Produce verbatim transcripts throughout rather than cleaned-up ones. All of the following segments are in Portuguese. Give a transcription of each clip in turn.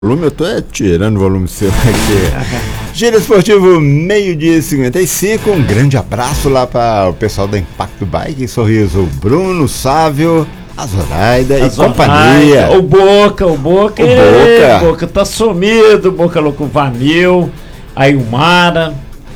Volume, eu tô é, tirando o volume seu aqui. Giro Esportivo, meio-dia e cinquenta e cinco. Um grande abraço lá para o pessoal da Impacto Bike, Sorriso, Bruno, Sávio, a Zoraida e Zoraida, companhia. O Boca, o Boca, o é, Boca. Boca tá sumido, o Boca louco, o Vanil, a Ilmara,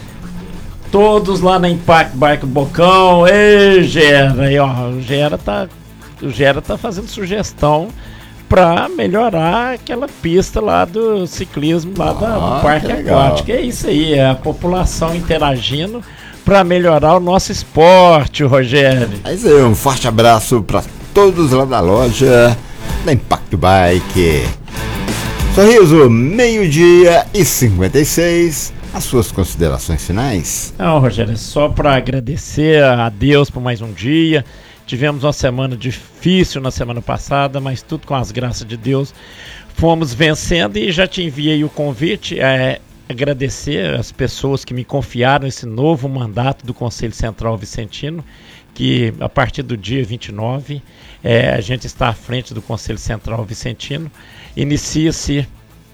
todos lá na Impact Bike, o Bocão, e Gera, e ó, o Gera tá, o Gera tá fazendo sugestão para melhorar aquela pista lá do ciclismo lá da, ah, do Parque Aquático. É isso aí, é a população interagindo para melhorar o nosso esporte, Rogério. Mas é, um forte abraço para todos lá da loja da Impacto Bike. Sorriso, meio-dia e cinquenta e seis. As suas considerações finais? Não, Rogério, é só para agradecer a Deus por mais um dia. Tivemos uma semana difícil na semana passada, mas tudo com as graças de Deus fomos vencendo, e já te enviei o convite. É, agradecer as pessoas que me confiaram esse novo mandato do Conselho Central Vicentino, que a partir do dia vinte e nove é, a gente está à frente do Conselho Central Vicentino. Inicia-se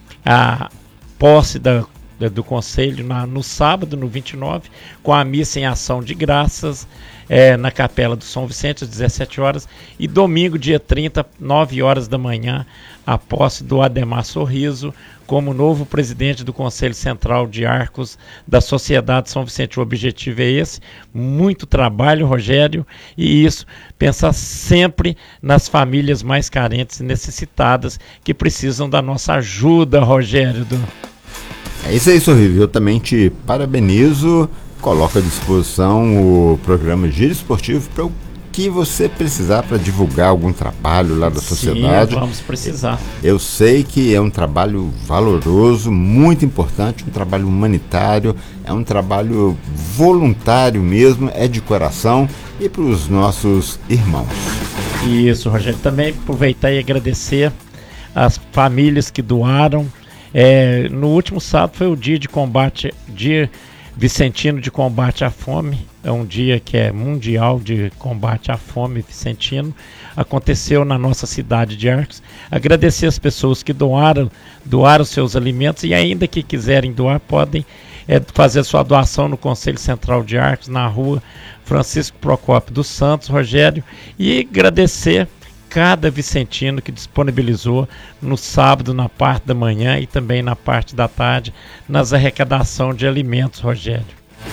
a posse da do Conselho na, no sábado, no vinte e nove, com a missa em ação de graças é, na Capela do São Vicente, às dezessete horas, e domingo, dia trinta, nove horas da manhã, a posse do Ademar Sorriso como novo presidente do Conselho Central de Arcos da Sociedade São Vicente. O objetivo é esse, muito trabalho, Rogério, e isso, pensar sempre nas famílias mais carentes e necessitadas que precisam da nossa ajuda, Rogério. Do... É isso aí, Sorriso. Eu também te parabenizo. Coloco à disposição o programa Giro Esportivo para o que você precisar para divulgar algum trabalho lá da Sim, sociedade. Vamos precisar. Eu sei que é um trabalho valoroso, muito importante, um trabalho humanitário, é um trabalho voluntário mesmo, é de coração, e para os nossos irmãos. Isso, Rogério. Também aproveitar e agradecer as famílias que doaram. É, no último sábado foi o dia de combate, dia vicentino de combate à fome. É um dia que é mundial de combate à fome vicentino. Aconteceu na nossa cidade de Arcos. Agradecer as pessoas que doaram, doaram seus alimentos, e ainda que quiserem doar, podem é, fazer sua doação no Conselho Central de Arcos, na rua Francisco Procópio dos Santos, Rogério, e agradecer cada vicentino que disponibilizou no sábado, na parte da manhã e também na parte da tarde, nas arrecadação de alimentos, Rogério.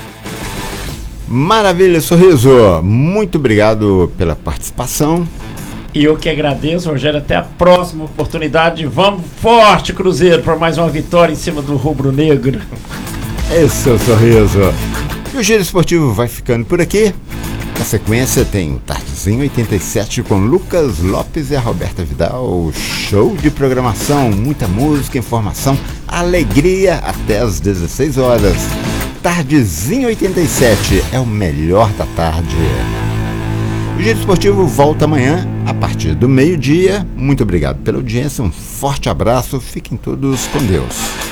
Maravilha, Sorriso. Muito obrigado pela participação. E eu que agradeço, Rogério. Até a próxima oportunidade. Vamos forte, Cruzeiro, para mais uma vitória em cima do Rubro Negro. Esse é o Sorriso. E o Giro Esportivo vai ficando por aqui. Na sequência tem o Tardezinho oitenta e sete com Lucas Lopes e a Roberta Vidal. Show de programação, muita música, informação, alegria até às dezesseis horas. Tardezinho oitenta e sete é o melhor da tarde. O Giro Esportivo volta amanhã a partir do meio-dia. Muito obrigado pela audiência, um forte abraço, fiquem todos com Deus.